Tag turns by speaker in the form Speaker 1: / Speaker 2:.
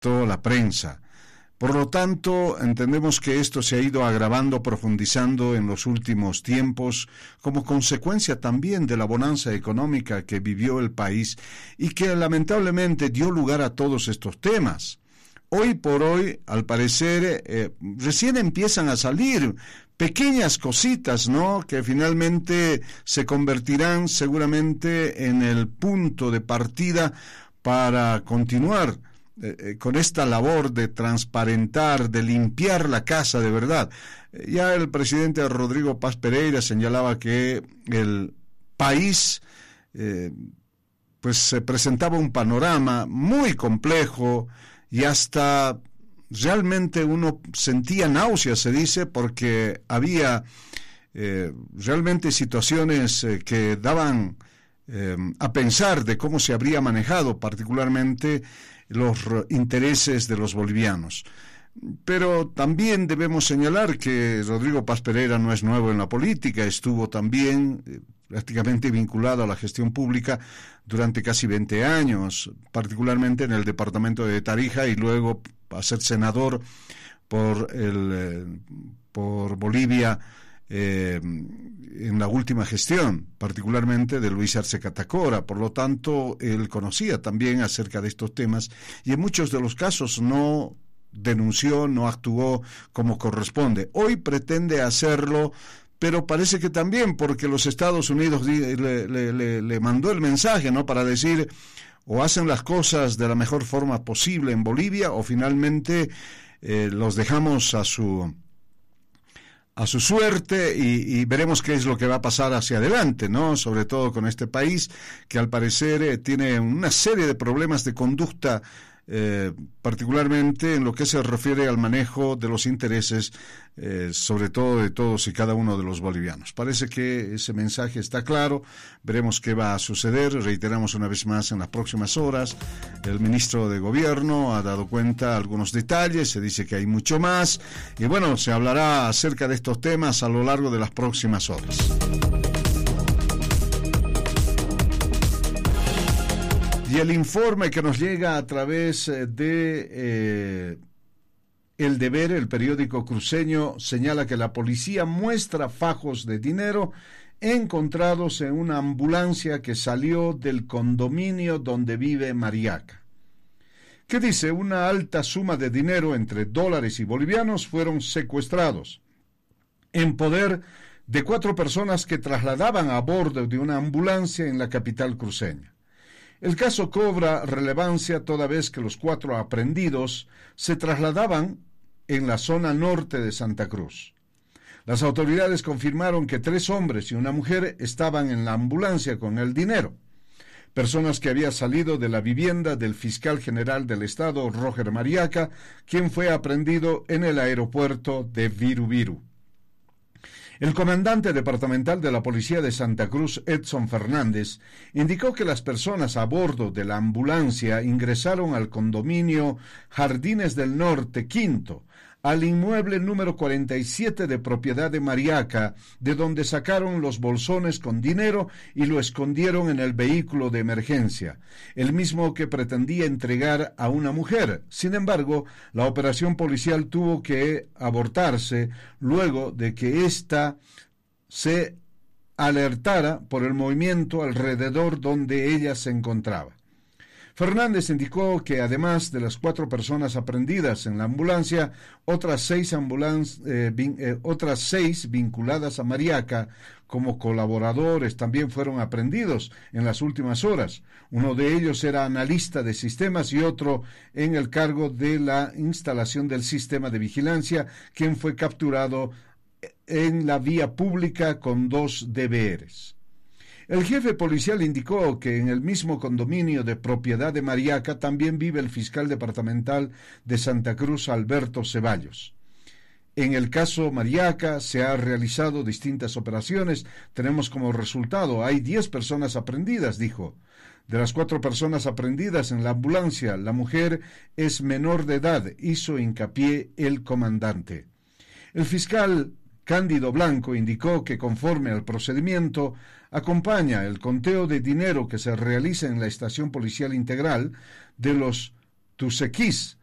Speaker 1: toda la prensa. Por lo tanto, entendemos que esto se ha ido agravando, profundizando en los últimos tiempos, como consecuencia también de la bonanza económica que vivió el país y que lamentablemente dio lugar a todos estos temas. Hoy por hoy, al parecer, recién empiezan a salir pequeñas cositas, ¿no?, que finalmente se convertirán seguramente en el punto de partida para continuar con esta labor de transparentar, de limpiar la casa de verdad. Ya el presidente Rodrigo Paz Pereira señalaba que el país pues se presentaba un panorama muy complejo y hasta realmente uno sentía náuseas, se dice, porque había realmente situaciones que daban a pensar de cómo se habría manejado particularmente los intereses de los bolivianos. Pero también debemos señalar que Rodrigo Paz Pereira no es nuevo en la política, estuvo también prácticamente vinculado a la gestión pública durante casi 20 años, particularmente en el departamento de Tarija, y luego a ser senador por Bolivia en la última gestión, particularmente de Luis Arce Catacora. Por lo tanto, él conocía también acerca de estos temas y en muchos de los casos no denunció, no actuó como corresponde. Hoy pretende hacerlo, pero parece que también porque los Estados Unidos le mandó el mensaje, ¿no?, para decir o hacen las cosas de la mejor forma posible en Bolivia o finalmente los dejamos a su suerte y veremos qué es lo que va a pasar hacia adelante, ¿no?, sobre todo con este país que al parecer tiene una serie de problemas de conducta, particularmente en lo que se refiere al manejo de los intereses, sobre todo de todos y cada uno de los bolivianos. Parece que ese mensaje está claro, veremos qué va a suceder. Reiteramos una vez más, en las próximas horas el ministro de Gobierno ha dado cuenta de algunos detalles, se dice que hay mucho más, y bueno, se hablará acerca de estos temas a lo largo de las próximas horas. Y el informe que nos llega a través de El Deber, el periódico cruceño, señala que la policía muestra fajos de dinero encontrados en una ambulancia que salió del condominio donde vive Mariaca. ¿Qué dice? Una alta suma de dinero entre dólares y bolivianos fueron secuestrados en poder de 4 personas que trasladaban a bordo de una ambulancia en la capital cruceña. El caso cobra relevancia toda vez que los 4 aprehendidos se trasladaban en la zona norte de Santa Cruz. Las autoridades confirmaron que 3 hombres y una mujer estaban en la ambulancia con el dinero, personas que habían salido de la vivienda del fiscal general del estado, Roger Mariaca, quien fue aprehendido en el aeropuerto de Viru. El comandante departamental de la Policía de Santa Cruz, Edson Fernández, indicó que las personas a bordo de la ambulancia ingresaron al condominio Jardines del Norte Quinto, al inmueble número 47 de propiedad de Mariaca, de donde sacaron los bolsones con dinero y lo escondieron en el vehículo de emergencia, el mismo que pretendía entregar a una mujer. Sin embargo, la operación policial tuvo que abortarse luego de que ésta se alertara por el movimiento alrededor donde ella se encontraba. Fernández indicó que además de las 4 personas aprehendidas en la ambulancia, otras 6 vinculadas a Mariaca como colaboradores también fueron aprehendidos en las últimas horas. Uno de ellos era analista de sistemas y otro en el cargo de la instalación del sistema de vigilancia, quien fue capturado en la vía pública con 2 DVRs. El jefe policial indicó que en el mismo condominio de propiedad de Mariaca también vive el fiscal departamental de Santa Cruz, Alberto Ceballos. En el caso Mariaca se han realizado distintas operaciones. Tenemos como resultado, hay 10 personas aprehendidas, dijo. De las 4 personas aprehendidas en la ambulancia, la mujer es menor de edad, hizo hincapié el comandante. El fiscal Cándido Blanco indicó que conforme al procedimiento acompaña el conteo de dinero que se realiza en la estación policial integral de los Tusequís,